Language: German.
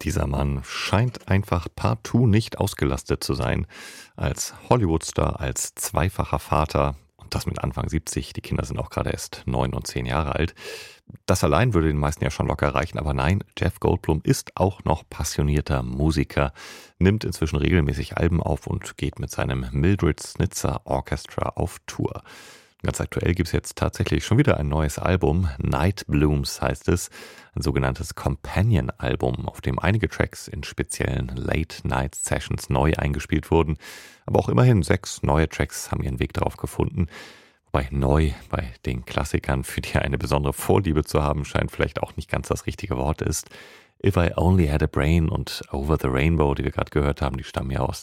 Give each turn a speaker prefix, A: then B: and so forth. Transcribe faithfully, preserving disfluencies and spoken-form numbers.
A: Dieser Mann scheint einfach partout nicht ausgelastet zu sein. Als Hollywoodstar, als zweifacher Vater und das mit Anfang siebzig. Die Kinder sind auch gerade erst neun und zehn Jahre alt. Das allein würde den meisten ja schon locker reichen, aber nein, Jeff Goldblum ist auch noch passionierter Musiker, nimmt inzwischen regelmäßig Alben auf und geht mit seinem Mildred Snitzer Orchestra auf Tour. Ganz aktuell gibt es jetzt tatsächlich schon wieder ein neues Album. Night Blooms heißt es, ein sogenanntes Companion-Album, auf dem einige Tracks in speziellen Late-Night-Sessions neu eingespielt wurden. Aber auch immerhin sechs neue Tracks haben ihren Weg darauf gefunden. Wobei neu bei den Klassikern, für die eine besondere Vorliebe zu haben scheint, vielleicht auch nicht ganz das richtige Wort ist. If I Only Had a Brain und Over the Rainbow, die wir gerade gehört haben, die stammen ja aus